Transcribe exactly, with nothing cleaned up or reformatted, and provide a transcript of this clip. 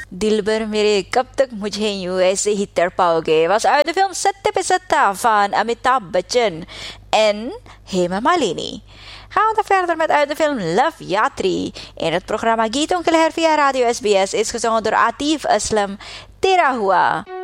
दिलबर मेरे कब तक मुझे यूं ऐसे ही तड़पाओगे was uit de film Satte Pe Satta van Amitabh Bachchan en Hema Malini. Gaan we dan verder met uit de film Love Yatri. In het programma Geeton Keller via Radio S B S is gezongen door Atif Aslam Tera Hua.